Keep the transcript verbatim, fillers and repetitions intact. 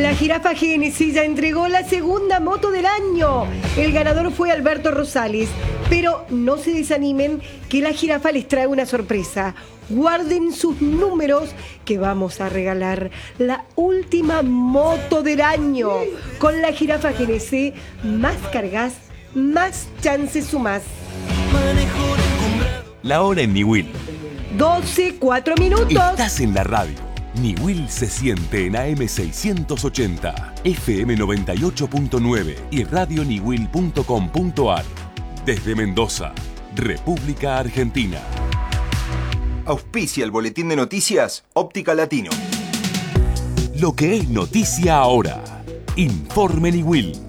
La jirafa Génesis ya entregó la segunda moto del año. El ganador fue Alberto Rosales. Pero no se desanimen que la jirafa les trae una sorpresa. Guarden sus números que vamos a regalar la última moto del año. Con la jirafa Génesis, más cargas, más chances sumás. La hora en Niwil. doce, cuatro minutos. Estás en la radio. Niwil se siente en A M seiscientos ochenta, F M noventa y ocho punto nueve y radio niwil punto com punto a r. Desde Mendoza, República Argentina. Auspicia el boletín de noticias Óptica Latino. Lo que es noticia ahora. Informe Niwil.